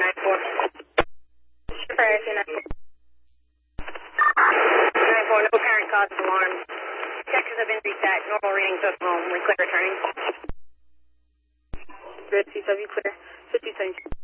No apparent cause of alarm. Checkers have been reset. Normal readings of home. We're clear returning. Red CW clear. 57.